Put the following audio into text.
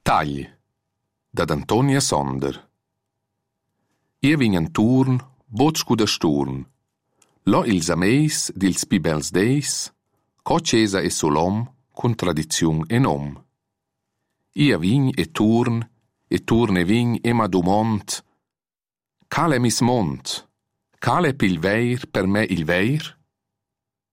Tagli, da Antonia Sonder. Io vin in turn, bocco da sturn. Lo ils ameis dils pibels deis, co cesa e solom, con tradiziun e nom. Io vin e turn e vin e ma domont, cal è mis mont, cal è pil veir per me il veir?